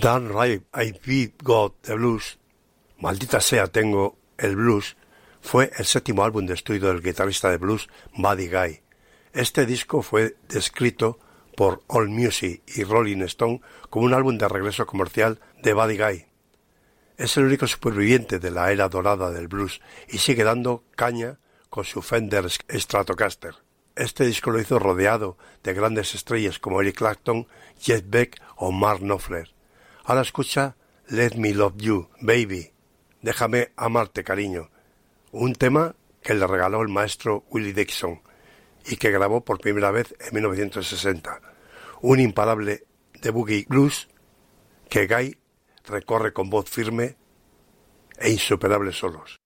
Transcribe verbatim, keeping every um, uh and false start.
Damn Right I've Got the Blues, Maldita sea tengo el blues, fue el séptimo álbum de estudio del guitarrista de blues Buddy Guy. Este disco fue descrito por AllMusic y Rolling Stone como un álbum de regreso comercial de Buddy Guy. Es el único superviviente de la era dorada del blues y sigue dando caña con su Fender Stratocaster. Este disco lo hizo rodeado de grandes estrellas como Eric Clapton, Jeff Beck o Mark Knopfler. Ahora escucha Let Me Love You, Baby, Déjame amarte, cariño, un tema que le regaló el maestro Willie Dixon y que grabó por primera vez en mil novecientos sesenta. Un imparable de boogie blues que Guy recorre con voz firme e insuperables solos.